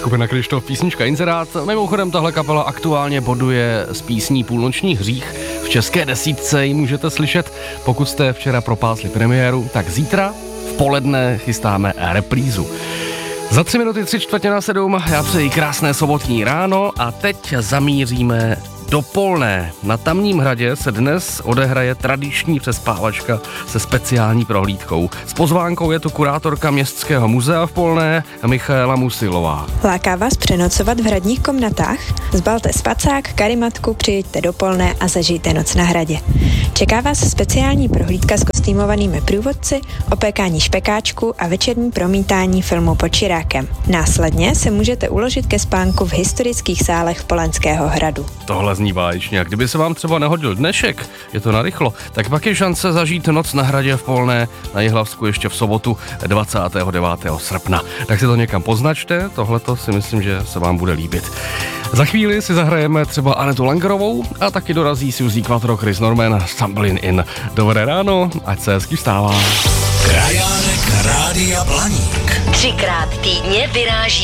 Skupina Kryštof, písnička Inzerát. Mimochodem tahle kapela aktuálně boduje s písní Půlnoční hřích. V české desítce ji můžete slyšet. Pokud jste včera propásli premiéru, tak zítra v poledne chystáme reprízu. Za 3 minuty 6:45 já přeji krásné sobotní ráno a teď zamíříme do Polné. Na Tamním hradě se dnes odehraje tradiční přespávačka se speciální prohlídkou. S pozvánkou je tu kurátorka Městského muzea v Polné Michaela Musilová. Láká vás přenocovat v hradních komnatách? Zbalte spacák, karimatku, přijeďte do Polné a zažijte noc na hradě. Čeká vás speciální prohlídka s kostýmovanými průvodci, opékání špekáčku a večerní promítání filmu Pod Čirákem. Následně se můžete uložit ke spánku v historických sálech Polenského hradu. Tohle zní báječně. A kdyby se vám třeba nehodil dnešek, je to narychlo, tak pak je šance zažít noc na hradě v Polné na Jihlavsku ještě v sobotu 29. srpna. Tak si to někam poznačte, tohleto si myslím, že se vám bude líbit. Za chvíli si zahrajeme třeba Anetu Langerovou a taky dorazí Suzy Quattro, Chris Norman, Stumbling In. Dobré ráno, ať se hezky vstává. Krajánek Rádia Blaník. 3krát týdně vyráží